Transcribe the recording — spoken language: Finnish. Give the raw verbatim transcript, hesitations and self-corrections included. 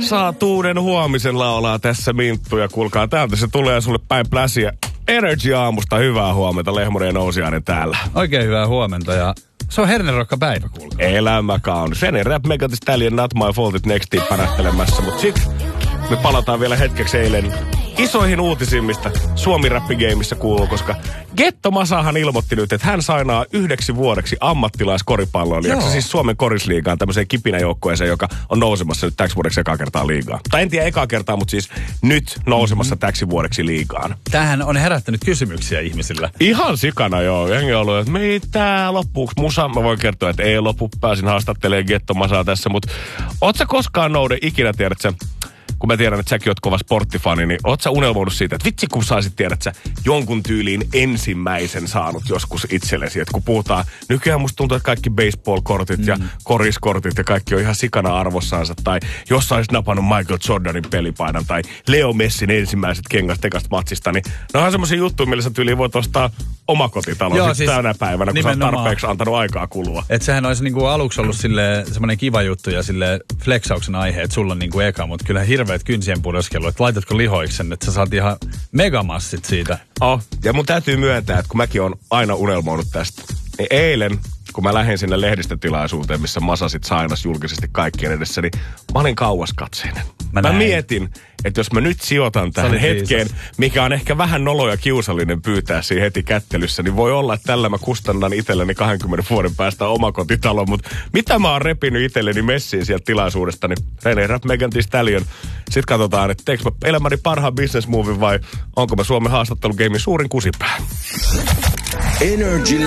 Saat uuden huomisen laulaa tässä Minttu ja kuulkaa täältä se tulee sulle päin pläsiä. Energy aamusta, hyvää huomenta, Lehmonen ja Nousiainen täällä. Oikein hyvää huomenta ja se on hernerokka päivä, kuulkaa. Elämä kaunis. Fene Rap, Megan Thee Stallion, Not My Faultit Nextiin pärähtelemässä, mut sit me palataan vielä hetkeksi eilen isoihin uutisiin, mistä Suomi-räppigeimissä kuuluu, koska Getto Masahan ilmoitti nyt, että hän sainaa yhdeksi vuodeksi ammattilaiskoripalloilijaksi, siis Suomen korisliigaan, tämmöiseen kipinäjoukkueeseen, joka on nousemassa nyt täksi vuodeksi ekaa kertaa liigaan. Tai en tiedä ekaa kertaa, mutta siis nyt nousemassa mm-hmm. täksi vuodeksi liigaan. Tämähän on herättänyt kysymyksiä ihmisillä. Ihan sikana, joo. Jengi on ollut, että mitä loppuuko musa? Mä voin kertoa, että ei loppu. Pääsin haastattelemaan Getto Masaa tässä, mutta oot sä koskaan Noude ikinä, tiedät sä, kun mä tiedän, että säkin oot kova sporttifani, niin oot sä unelmoinut siitä, että vitsi kun saisit tiedät sä jonkun tyyliin ensimmäisen saanut joskus itsellesi. Että kun puhutaan, nykyään musta tuntuu, että kaikki baseball-kortit mm. ja koriskortit ja kaikki on ihan sikana arvossaansa. Tai jos sä olisit napannut Michael Jordanin pelipaidan tai Leo Messin ensimmäiset kengät tekasta matsista, niin ne on semmoisia juttuja, millä sä tyyliin voit ostaa omakotitalon Joo, siis tänä päivänä, kun nimenomaan. Sä oot tarpeeksi antanut aikaa kulua. Että sehän olisi niinku aluksi ollut semmoinen kiva juttu ja sille flexauksen aihe, että sulla on niinku eka, mutta kyllä hirveät kynsien pudoskelu, että laitatko lihoiksen, että sä saat ihan megamassit siitä. Oh, ja mun täytyy myöntää, että kun mäkin on aina unelmoinut tästä, niin eilen, kun mä lähdin sinne lehdistötilaisuuteen, missä Masa sit sainas julkisesti kaikkien edessä, niin mä olin kauaskatseinen. Mä, mä mietin, että jos mä nyt sijoitan tähän hetkeen, mikä on ehkä vähän nolo ja kiusallinen pyytää siinä heti kättelyssä, niin voi olla, että tällä mä kustannan itselleni kahdenkymmenen vuoden päästä omakotitalon, mutta mitä mä oon repinyt itselleni messiin sieltä tilaisuudesta, niin Fene Rap, Megan Thee Stallion. Sitten katsotaan, että teekö mä elämäni parhaan business movin vai onko mä Suomen haastattelugeimin suurin kusipää. Energy